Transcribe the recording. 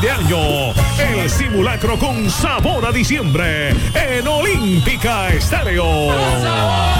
de año. El simulacro con sabor a diciembre en Olímpica Estéreo.